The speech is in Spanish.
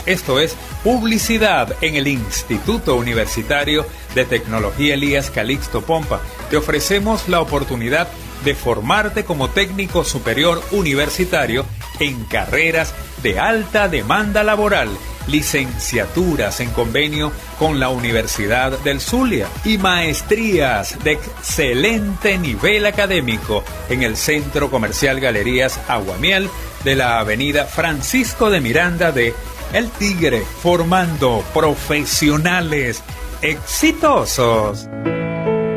Esto es Publicidad en el Instituto Universitario de Tecnología Elías Calixto Pompa. Te ofrecemos la oportunidad de formarte como técnico superior universitario en carreras de alta demanda laboral, licenciaturas en convenio con la Universidad del Zulia y maestrías de excelente nivel académico en el Centro Comercial Galerías Aguamiel de la Avenida Francisco de Miranda de El Tigre, formando profesionales exitosos.